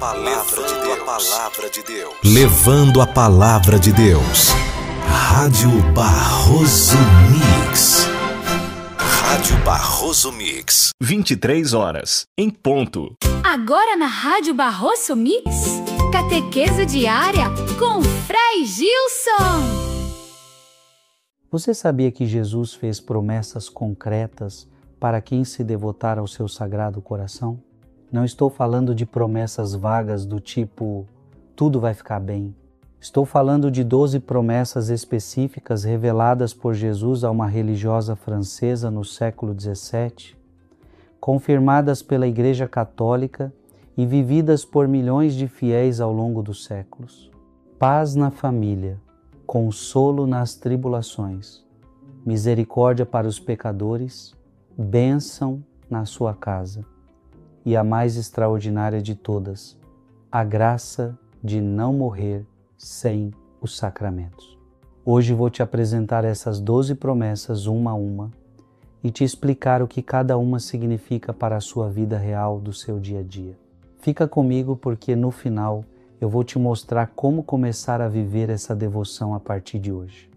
Levando a palavra de Deus. Rádio Barroso Mix. Rádio Barroso Mix. 23 horas, em ponto. Agora na Rádio Barroso Mix, catequese diária com Frei Gilson. Você sabia que Jesus fez promessas concretas para quem se devotar ao seu sagrado coração? Não estou falando de promessas vagas do tipo, tudo vai ficar bem. Estou falando de 12 promessas específicas reveladas por Jesus a uma religiosa francesa no século XVII, confirmadas pela Igreja Católica e vividas por milhões de fiéis ao longo dos séculos. Paz na família, consolo nas tribulações, misericórdia para os pecadores, bênção na sua casa. E a mais extraordinária de todas, a graça de não morrer sem os sacramentos. Hoje vou te apresentar essas 12 promessas uma a uma e te explicar o que cada uma significa para a sua vida real do seu dia a dia. Fica comigo porque no final eu vou te mostrar como começar a viver essa devoção a partir de hoje.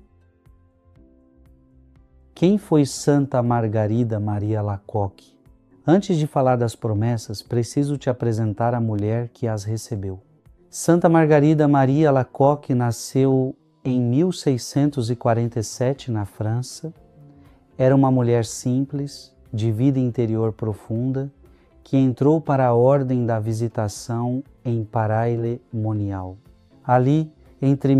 Quem foi Santa Margarida Maria Alacoque? Antes de falar das promessas, preciso te apresentar a mulher que as recebeu. Santa Margarida Maria Alacoque nasceu em 1647 na França. Era uma mulher simples, de vida interior profunda, que entrou para a Ordem da Visitação em Paray-le-Monial. Ali, entre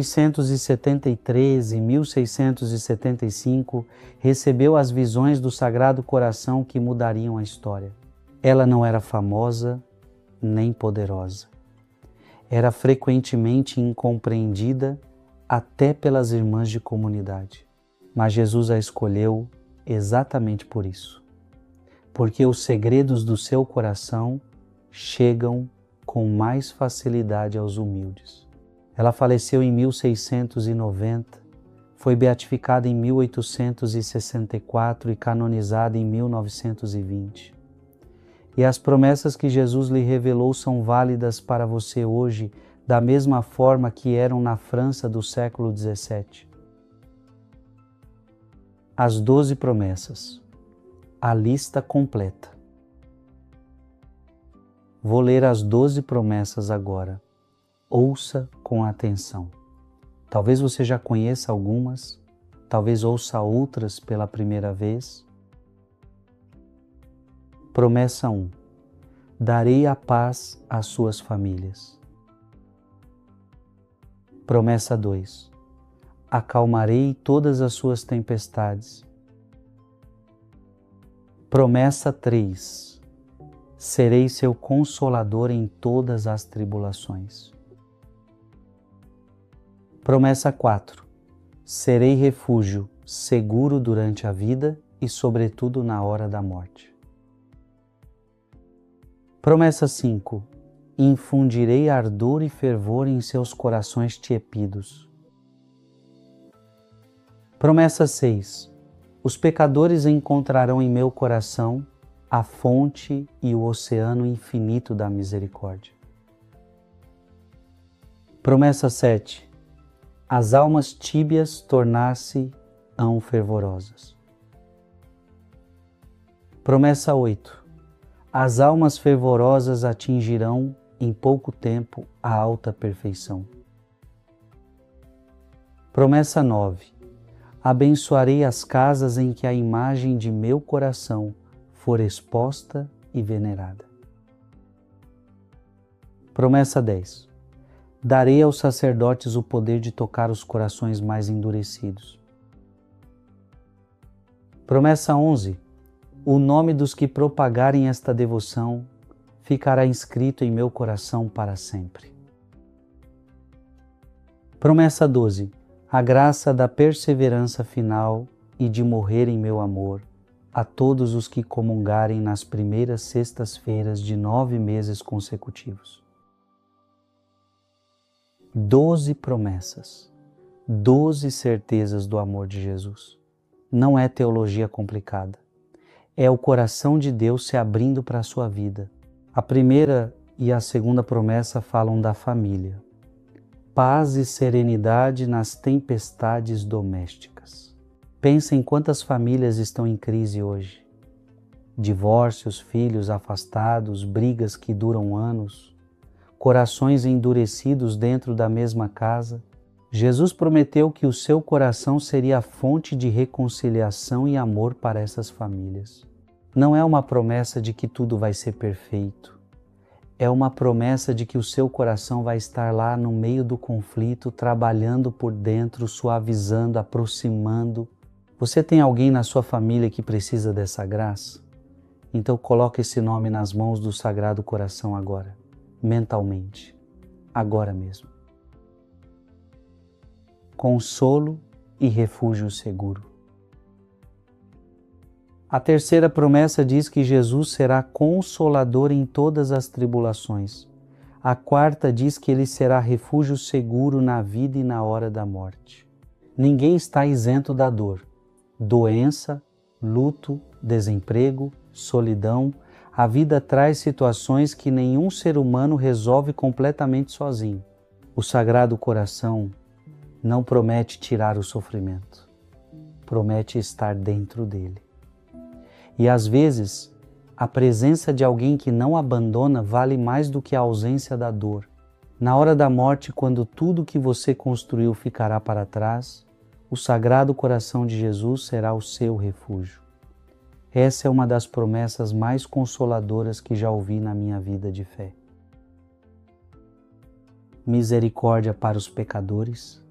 1673 e 1675, recebeu as visões do Sagrado Coração que mudariam a história. Ela não era famosa nem poderosa. Era frequentemente incompreendida até pelas irmãs de comunidade. Mas Jesus a escolheu exatamente por isso. Porque os segredos do seu coração chegam com mais facilidade aos humildes. Ela faleceu em 1690, foi beatificada em 1864 e canonizada em 1920. E as promessas que Jesus lhe revelou são válidas para você hoje, da mesma forma que eram na França do século XVII. As 12 promessas. A lista completa. Vou ler as 12 promessas agora. Ouça com atenção. Talvez você já conheça algumas, talvez ouça outras pela primeira vez. Promessa 1. Darei a paz às suas famílias. Promessa 2. Acalmarei todas as suas tempestades. Promessa 3. Serei seu consolador em todas as tribulações. Promessa 4. Serei refúgio seguro durante a vida e, sobretudo, na hora da morte. Promessa 5. Infundirei ardor e fervor em seus corações tiepidos. Promessa 6. Os pecadores encontrarão em meu coração a fonte e o oceano infinito da misericórdia. Promessa 7. As almas tíbias tornar-se-ão fervorosas. Promessa 8. As almas fervorosas atingirão em pouco tempo a alta perfeição. Promessa 9. Abençoarei as casas em que a imagem de meu coração for exposta e venerada. Promessa 10. Darei aos sacerdotes o poder de tocar os corações mais endurecidos. Promessa 11. O nome dos que propagarem esta devoção ficará inscrito em meu coração para sempre. Promessa 12. A graça da perseverança final e de morrer em meu amor a todos os que comungarem nas primeiras sextas-feiras de 9 meses consecutivos. 12 promessas, 12 certezas do amor de Jesus. Não é teologia complicada. É o coração de Deus se abrindo para a sua vida. A primeira e a segunda promessa falam da família. Paz e serenidade nas tempestades domésticas. Pensa em quantas famílias estão em crise hoje. Divórcios, filhos afastados, brigas que duram anos, corações endurecidos dentro da mesma casa. Jesus prometeu que o seu coração seria a fonte de reconciliação e amor para essas famílias. Não é uma promessa de que tudo vai ser perfeito. É uma promessa de que o seu coração vai estar lá no meio do conflito, trabalhando por dentro, suavizando, aproximando. Você tem alguém na sua família que precisa dessa graça? Então coloque esse nome nas mãos do Sagrado Coração agora, mentalmente, agora mesmo. Consolo e refúgio seguro. A terceira promessa diz que Jesus será consolador em todas as tribulações. A quarta diz que ele será refúgio seguro na vida e na hora da morte. Ninguém está isento da dor. Doença, luto, desemprego, solidão. A vida traz situações que nenhum ser humano resolve completamente sozinho. O Sagrado Coração não promete tirar o sofrimento, promete estar dentro dele. E às vezes, a presença de alguém que não abandona vale mais do que a ausência da dor. Na hora da morte, quando tudo que você construiu ficará para trás, o Sagrado Coração de Jesus será o seu refúgio. Essa é uma das promessas mais consoladoras que já ouvi na minha vida de fé. Misericórdia para os pecadores.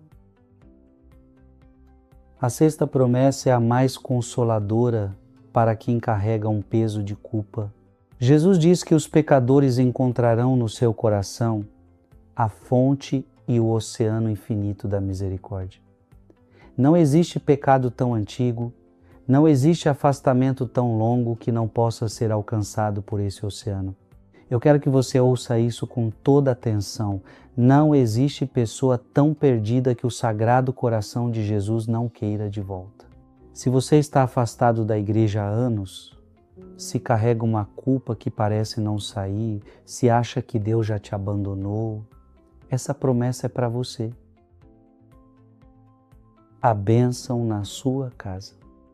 A sexta promessa é a mais consoladora para quem carrega um peso de culpa. Jesus diz que os pecadores encontrarão no seu coração a fonte e o oceano infinito da misericórdia. Não existe pecado tão antigo, não existe afastamento tão longo que não possa ser alcançado por esse oceano. Eu quero que você ouça isso com toda atenção. Não existe pessoa tão perdida que o Sagrado Coração de Jesus não queira de volta. Se você está afastado da igreja há anos, se carrega uma culpa que parece não sair, se acha que Deus já te abandonou, essa promessa é para você. A bênção na sua casa.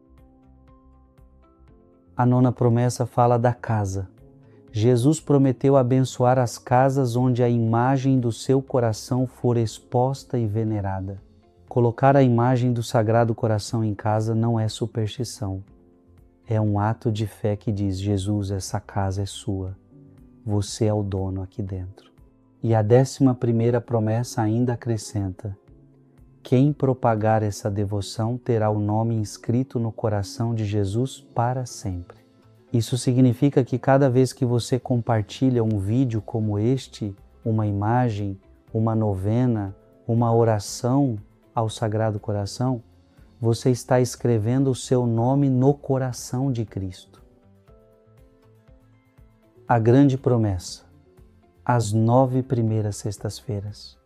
A nona promessa fala da casa. Jesus prometeu abençoar as casas onde a imagem do seu coração for exposta e venerada. Colocar a imagem do Sagrado Coração em casa não é superstição. É um ato de fé que diz: Jesus, essa casa é sua. Você é o dono aqui dentro. E a 11ª promessa ainda acrescenta: quem propagar essa devoção terá o nome inscrito no coração de Jesus para sempre. Isso significa que cada vez que você compartilha um vídeo como este, uma imagem, uma novena, uma oração ao Sagrado Coração, você está escrevendo o seu nome no coração de Cristo. A grande promessa, as 9 primeiras sextas-feiras.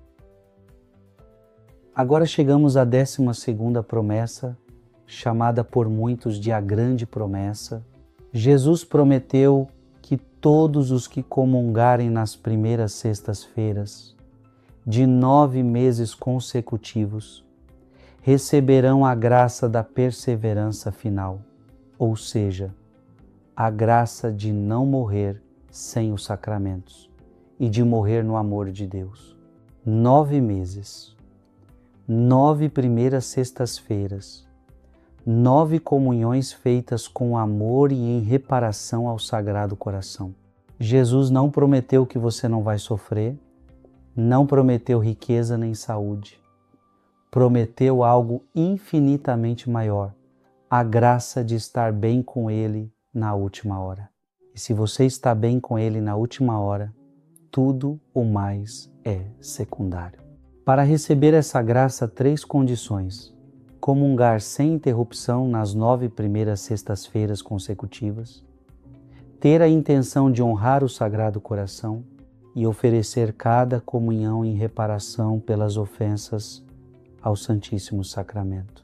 Agora chegamos à 12ª promessa, chamada por muitos de a grande promessa. Jesus prometeu que todos os que comungarem nas primeiras sextas-feiras de 9 meses consecutivos receberão a graça da perseverança final, ou seja, a graça de não morrer sem os sacramentos e de morrer no amor de Deus. 9 meses, 9 primeiras sextas-feiras, 9 comunhões feitas com amor e em reparação ao Sagrado Coração. Jesus não prometeu que você não vai sofrer, não prometeu riqueza nem saúde. Prometeu algo infinitamente maior, a graça de estar bem com Ele na última hora. E se você está bem com Ele na última hora, tudo o mais é secundário. Para receber essa graça, 3 condições: comungar sem interrupção nas 9 primeiras sextas-feiras consecutivas, ter a intenção de honrar o Sagrado Coração e oferecer cada comunhão em reparação pelas ofensas ao Santíssimo Sacramento.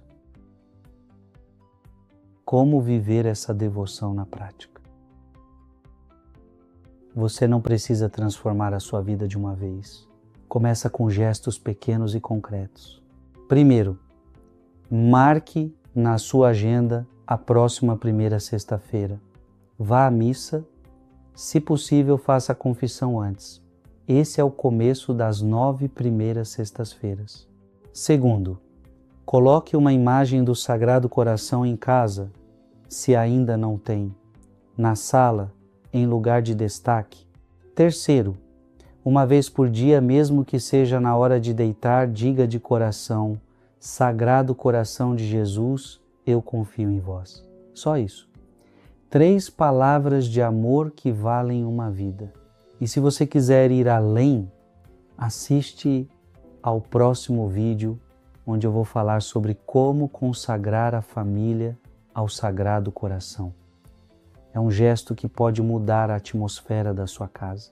Como viver essa devoção na prática? você não precisa transformar a sua vida de uma vez. Começa com gestos pequenos e concretos. Primeiro, marque na sua agenda a próxima primeira sexta-feira. Vá à missa, se possível faça a confissão antes. Esse é o começo das 9 primeiras sextas-feiras. Segundo, coloque uma imagem do Sagrado Coração em casa, se ainda não tem, na sala, em lugar de destaque. Terceiro, uma vez por dia, mesmo que seja na hora de deitar, diga de coração: Sagrado Coração de Jesus, eu confio em vós. Só isso. 3 palavras de amor que valem uma vida. E se você quiser ir além, assiste ao próximo vídeo, onde eu vou falar sobre como consagrar a família ao Sagrado Coração. É um gesto que pode mudar a atmosfera da sua casa.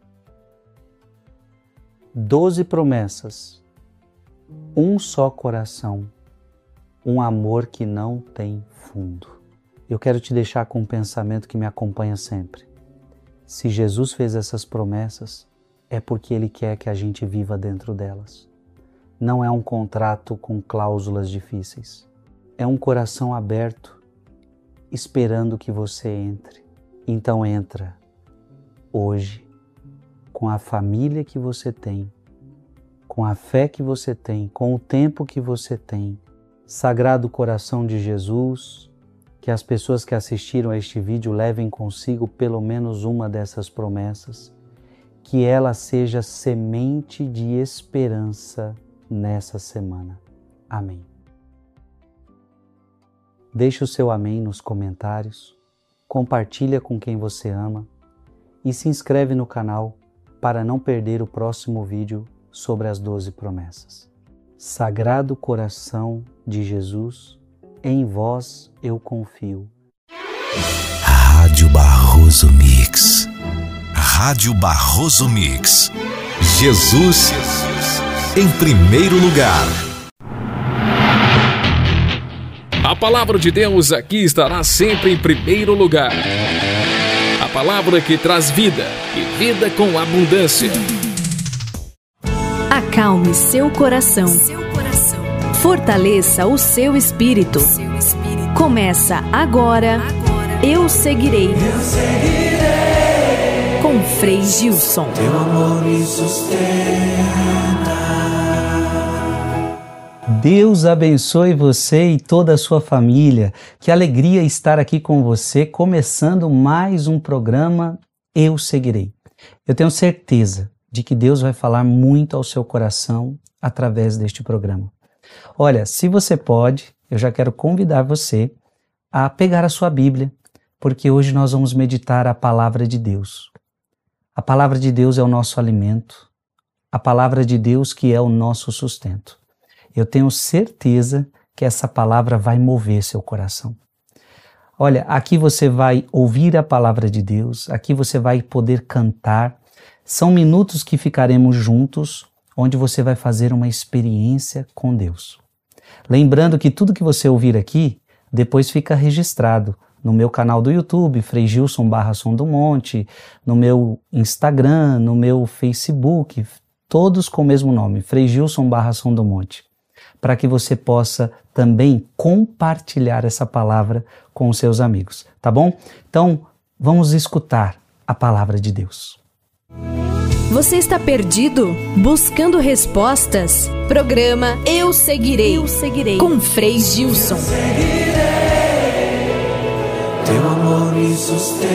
12 promessas, um só coração, um amor que não tem fundo. Eu quero te deixar com um pensamento que me acompanha sempre. Se Jesus fez essas promessas, é porque Ele quer que a gente viva dentro delas. Não é um contrato com cláusulas difíceis. É um coração aberto, esperando que você entre. Então entra, hoje, com a família que você tem, com a fé que você tem, com o tempo que você tem. Sagrado Coração de Jesus, que as pessoas que assistiram a este vídeo levem consigo pelo menos uma dessas promessas, que ela seja semente de esperança nessa semana. Amém. Deixe o seu amém nos comentários, compartilha com quem você ama e se inscreve no canal para não perder o próximo vídeo sobre as 12 promessas. Sagrado Coração de Jesus, em vós eu confio. Rádio Barroso Mix. Rádio Barroso Mix. Jesus em primeiro lugar. A palavra de Deus aqui estará sempre em primeiro lugar. A palavra que traz vida e vida com abundância. Acalme seu coração. Fortaleça o seu espírito. Começa agora. Eu seguirei. Com Frei Gilson. Teu amor me sustenta. Deus abençoe você e toda a sua família. Que alegria estar aqui com você, começando mais um programa Eu Seguirei. Eu tenho certeza de que Deus vai falar muito ao seu coração através deste programa. Olha, se você pode, eu já quero convidar você a pegar a sua Bíblia, porque hoje nós vamos meditar a Palavra de Deus. A Palavra de Deus é o nosso alimento, a Palavra de Deus que é o nosso sustento. Eu tenho certeza que essa palavra vai mover seu coração. Olha, aqui você vai ouvir a Palavra de Deus, aqui você vai poder cantar. São minutos que ficaremos juntos, onde você vai fazer uma experiência com Deus. Lembrando que tudo que você ouvir aqui, depois fica registrado no meu canal do YouTube, Frei Gilson /Som do Monte, no meu Instagram, no meu Facebook, todos com o mesmo nome, Frei Gilson /Som do Monte, para que você possa também compartilhar essa palavra com os seus amigos, tá bom? Então, vamos escutar a palavra de Deus. Você está perdido? Buscando respostas? Programa Eu Seguirei. Eu Seguirei. Com Frei Gilson. Teu amor me sustenta.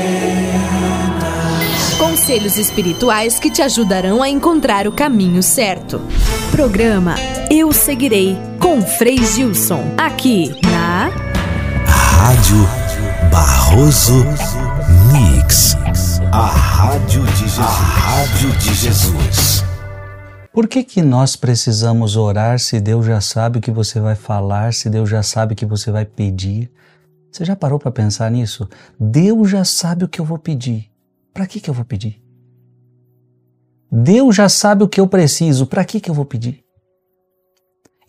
Conselhos espirituais que te ajudarão a encontrar o caminho certo. Programa Eu Seguirei. Com Frei Gilson. Aqui na Rádio Barroso Mix. A Rádio de Jesus. A Rádio de Jesus. Por que nós precisamos orar se Deus já sabe o que você vai falar, se Deus já sabe o que você vai pedir? Você já parou para pensar nisso? Deus já sabe o que eu vou pedir. Para que eu vou pedir? Deus já sabe o que eu preciso. Para que eu vou pedir?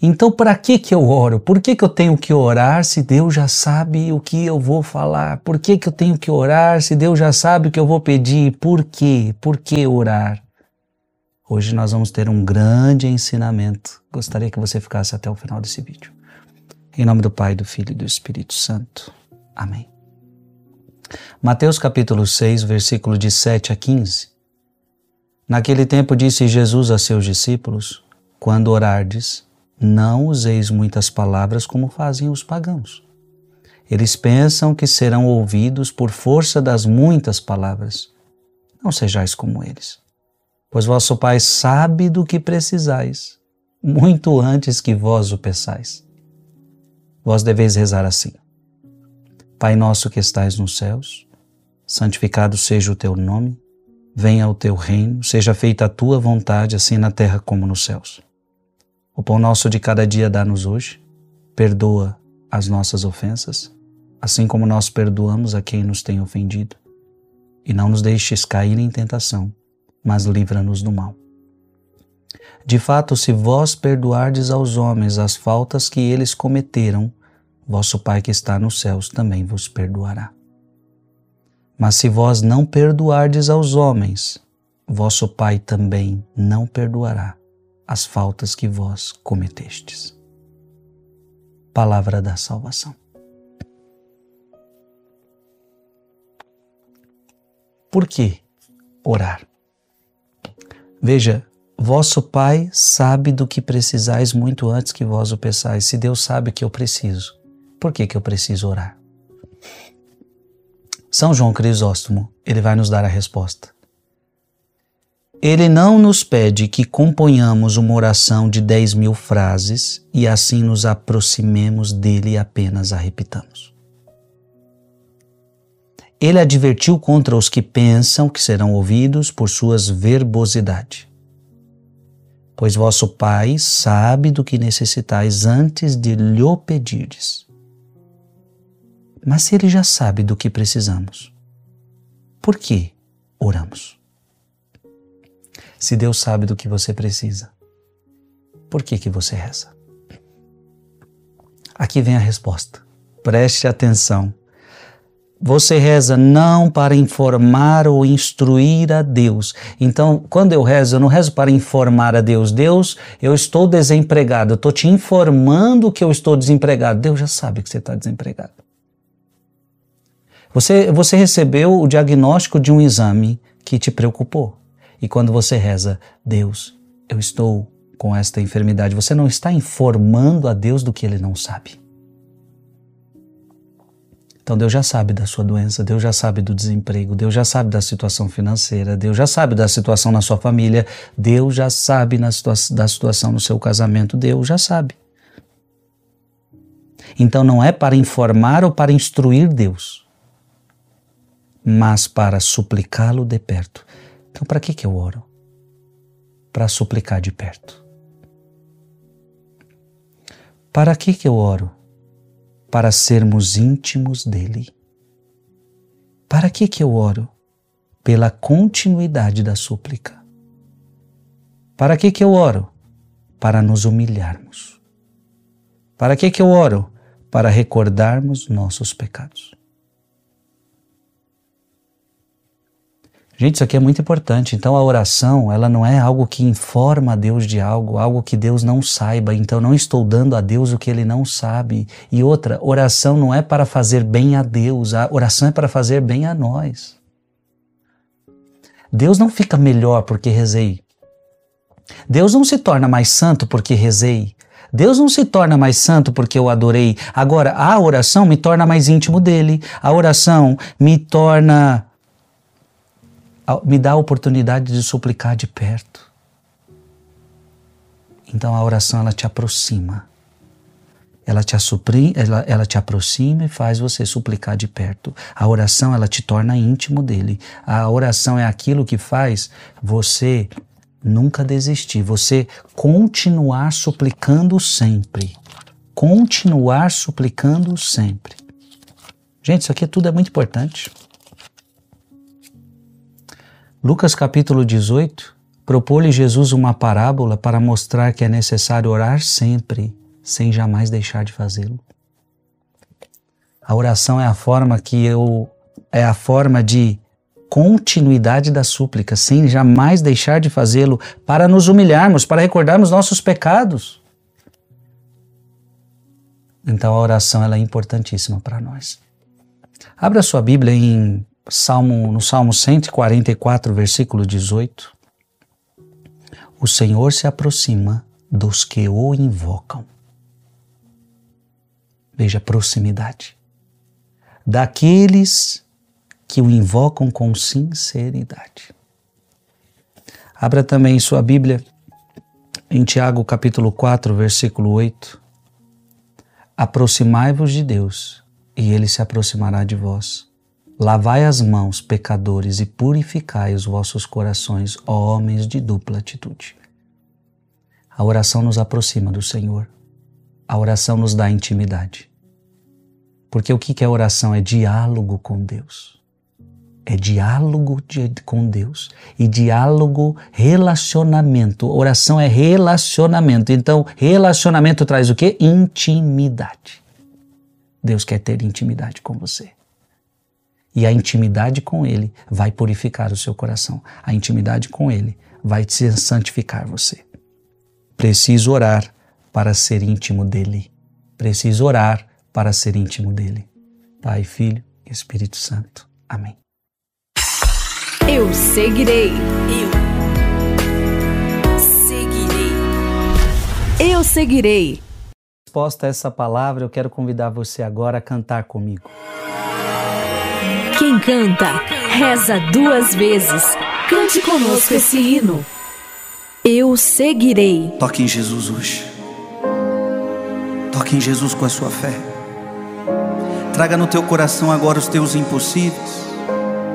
Então, para que eu oro? Por que eu tenho que orar se Deus já sabe o que eu vou falar? Por que eu tenho que orar se Deus já sabe o que eu vou pedir? Por quê? Por que orar? Hoje nós vamos ter um grande ensinamento. Gostaria que você ficasse até o final desse vídeo. Em nome do Pai, do Filho e do Espírito Santo. Amém. Mateus capítulo 6, versículo de 7 a 15. Naquele tempo disse Jesus a seus discípulos: quando orardes, não useis muitas palavras como fazem os pagãos. Eles pensam que serão ouvidos por força das muitas palavras. Não sejais como eles, pois vosso Pai sabe do que precisais, muito antes que vós o peçais. Vós deveis rezar assim: Pai nosso que estais nos céus, santificado seja o teu nome, venha o teu reino, seja feita a tua vontade, assim na terra como nos céus. O pão nosso de cada dia dá-nos hoje, perdoa as nossas ofensas, assim como nós perdoamos a quem nos tem ofendido. E não nos deixes cair em tentação, mas livra-nos do mal. De fato, se vós perdoardes aos homens as faltas que eles cometeram, vosso Pai que está nos céus também vos perdoará. Mas se vós não perdoardes aos homens, vosso Pai também não perdoará as faltas que vós cometestes. Palavra da salvação. Por que orar? Veja, vosso Pai sabe do que precisais muito antes que vós o peçais. Se Deus sabe que eu preciso, por que eu preciso orar? São João Crisóstomo, ele vai nos dar a resposta. Ele não nos pede que componhamos uma oração de 10.000 frases e assim nos aproximemos dele e apenas a repitamos. Ele advertiu contra os que pensam que serão ouvidos por suas verbosidades. Pois vosso Pai sabe do que necessitais antes de lhe o pedirdes. Mas se ele já sabe do que precisamos, por que oramos? Se Deus sabe do que você precisa, por que você reza? Aqui vem a resposta. Preste atenção. Você reza não para informar ou instruir a Deus. Então, quando eu rezo, eu não rezo para informar a Deus. Deus, eu estou desempregado. Eu estou te informando que eu estou desempregado. Deus já sabe que você está desempregado. Você recebeu o diagnóstico de um exame que te preocupou. E quando você reza, Deus, eu estou com esta enfermidade, você não está informando a Deus do que Ele não sabe. Então Deus já sabe da sua doença, Deus já sabe do desemprego, Deus já sabe da situação financeira, Deus já sabe da situação na sua família, Deus já sabe da situação no seu casamento, Deus já sabe. Então não é para informar ou para instruir Deus, mas para suplicá-lo de perto. Então para que eu oro? Para suplicar de perto. Para que eu oro? Para sermos íntimos dele. Para que eu oro? Pela continuidade da súplica. Para que eu oro? Para nos humilharmos. Para que eu oro? Para recordarmos nossos pecados. Gente, isso aqui é muito importante. Então a oração, ela não é algo que informa a Deus de algo que Deus não saiba. Então não estou dando a Deus o que Ele não sabe. E outra, oração não é para fazer bem a Deus, a oração é para fazer bem a nós. Deus não fica melhor porque rezei. Deus não se torna mais santo porque rezei. Deus não se torna mais santo porque eu adorei. Agora, a oração me torna mais íntimo dele. A oração me dá a oportunidade de suplicar de perto. Então a oração, ela te aproxima. Ela te aproxima e faz você suplicar de perto. A oração, ela te torna íntimo dele. A oração é aquilo que faz você nunca desistir, você continuar suplicando sempre. Continuar suplicando sempre. Gente, isso aqui tudo é muito importante. Lucas capítulo 18, propôs-lhe Jesus uma parábola para mostrar que é necessário orar sempre, sem jamais deixar de fazê-lo. A oração é a forma de continuidade da súplica, sem jamais deixar de fazê-lo, para nos humilharmos, para recordarmos nossos pecados. Então a oração ela é importantíssima para nós. Abra sua Bíblia no Salmo 144, versículo 18. O Senhor se aproxima dos que o invocam. Veja a proximidade. Daqueles que o invocam com sinceridade. Abra também sua Bíblia em Tiago capítulo 4, versículo 8. Aproximai-vos de Deus, e Ele se aproximará de vós. Lavai as mãos, pecadores, e purificai os vossos corações, ó homens de dupla atitude. A oração nos aproxima do Senhor. A oração nos dá intimidade. Porque o que é oração? É diálogo com Deus. É diálogo com Deus. E diálogo, relacionamento. Oração é relacionamento. Então, relacionamento traz o quê? Intimidade. Deus quer ter intimidade com você. E a intimidade com Ele vai purificar o seu coração. A intimidade com Ele vai santificar você. Preciso orar para ser íntimo dEle. Preciso orar para ser íntimo dEle. Pai, Filho e Espírito Santo. Amém. Eu seguirei. Eu seguirei. Resposta a essa palavra, eu quero convidar você agora a cantar comigo. Quem canta, reza 2 vezes. Cante conosco esse hino. Eu seguirei. Toque em Jesus hoje. Toque em Jesus com a sua fé. Traga no teu coração agora os teus impossíveis.